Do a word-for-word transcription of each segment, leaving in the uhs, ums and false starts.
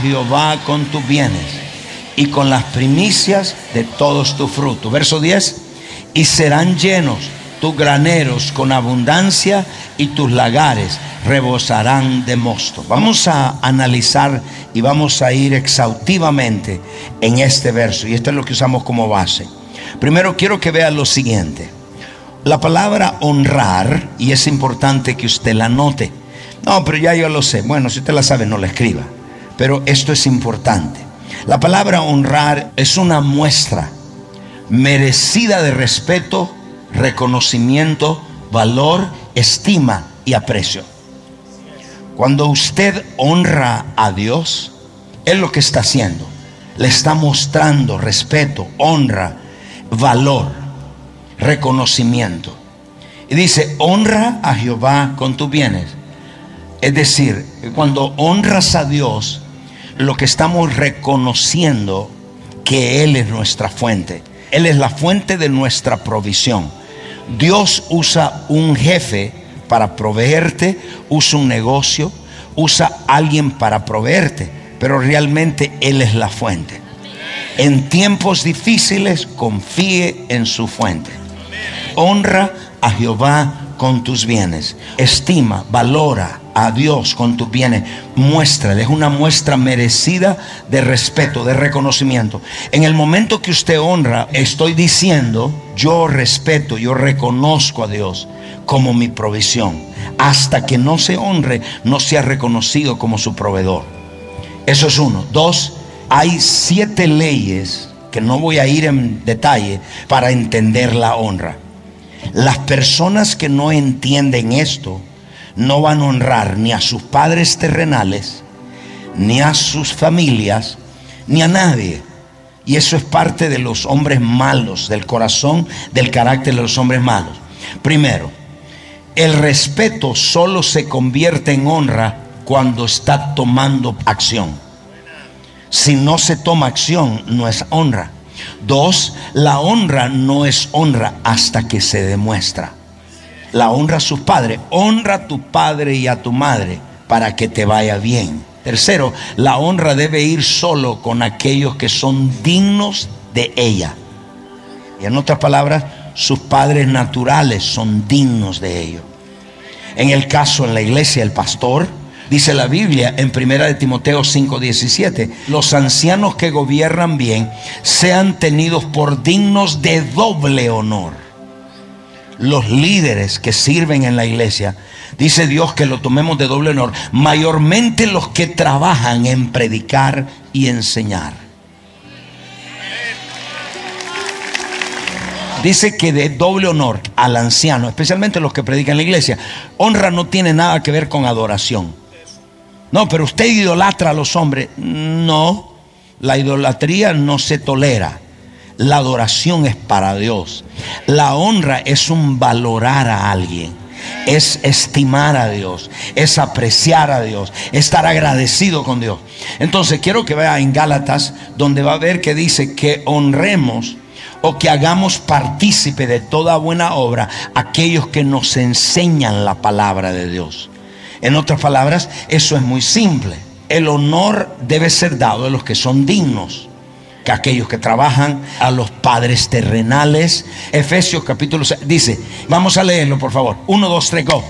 Jehová con tus bienes y con las primicias de todos tus frutos. Verso diez. Y serán llenos tus graneros con abundancia y tus lagares rebosarán de mosto. Vamos a analizar y vamos a ir exhaustivamente en este verso, y esto es lo que usamos como base. Primero quiero que vea lo siguiente. La palabra honrar, y es importante que usted la note. No, pero ya yo lo sé. Bueno, si usted la sabe, no la escriba, pero esto es importante. La palabra honrar es una muestra merecida de respeto, reconocimiento, valor, estima y aprecio. Cuando usted honra a Dios, es lo que está haciendo. Le está mostrando respeto, honra, valor, reconocimiento. Y dice: honra a Jehová con tus bienes. Es decir, cuando honras a Dios, lo que estamos reconociendo que Él es nuestra fuente. Él es la fuente de nuestra provisión. Dios usa un jefe para proveerte, usa un negocio, usa a alguien para proveerte, pero realmente Él es la fuente. En tiempos difíciles, confíe en su fuente. Honra a Jehová con tus bienes. Estima, valora a Dios con tus bienes. Muéstrale, es una muestra merecida de respeto, de reconocimiento. En el momento que usted honra, estoy diciendo: yo respeto, yo reconozco a Dios como mi provisión. Hasta que no se honre, no sea reconocido como su proveedor. Eso es uno. Dos, hay siete leyes que no voy a ir en detalle para entender la honra. Las personas que no entienden esto no van a honrar ni a sus padres terrenales, ni a sus familias, ni a nadie. Y eso es parte de los hombres malos, del corazón, del carácter de los hombres malos. Primero, el respeto solo se convierte en honra cuando está tomando acción. Si no se toma acción, no es honra. Dos, la honra no es honra hasta que se demuestra. La honra a sus padres. Honra a tu padre y a tu madre para que te vaya bien. Tercero, la honra debe ir solo con aquellos que son dignos de ella. Y en otras palabras, sus padres naturales son dignos de ello. En el caso en la iglesia, el pastor, dice la Biblia en primera de Timoteo cinco diecisiete: los ancianos que gobiernan bien sean tenidos por dignos de doble honor. Los líderes que sirven en la iglesia, dice Dios que lo tomemos de doble honor, mayormente los que trabajan en predicar y enseñar. Dice que de doble honor al anciano, especialmente los que predican en la iglesia. Honra no tiene nada que ver con adoración. No, pero usted idolatra a los hombres. No, la idolatría no se tolera. La adoración es para Dios. La honra es un valorar a alguien, es estimar a Dios, es apreciar a Dios, estar agradecido con Dios. Entonces quiero que vea en Gálatas, donde va a ver que dice que honremos o que hagamos partícipe de toda buena obra aquellos que nos enseñan la palabra de Dios. En otras palabras, eso es muy simple. El honor debe ser dado a los que son dignos, que aquellos que trabajan, a los padres terrenales. Efesios capítulo seis dice, vamos a leerlo por favor, uno, dos, tres, go.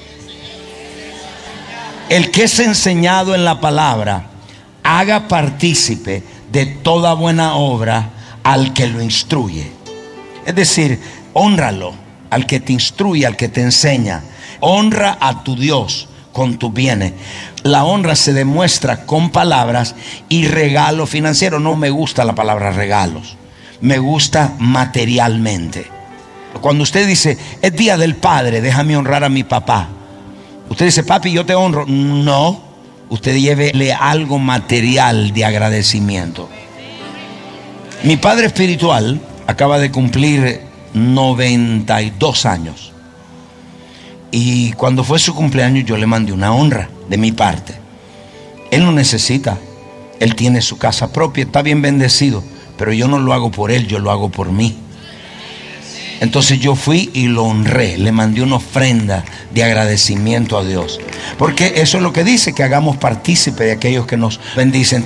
El que es enseñado en la palabra, haga partícipe de toda buena obra al que lo instruye. Es decir, hónralo al que te instruye, al que te enseña. Honra a tu Dios con tus bienes. La honra se demuestra con palabras y regalo financiero. No me gusta la palabra regalos, me gusta materialmente. Cuando usted dice, es día del padre, déjame honrar a mi papá. Usted dice, papi, yo te honro. No, usted llévele algo material de agradecimiento. Mi padre espiritual acaba de cumplir noventa y dos años. Y cuando fue su cumpleaños yo le mandé una honra de mi parte. Él no necesita, él tiene su casa propia, está bien bendecido, pero yo no lo hago por él, yo lo hago por mí. Entonces yo fui y lo honré, le mandé una ofrenda de agradecimiento a Dios, porque eso es lo que dice, que hagamos partícipe de aquellos que nos bendicen.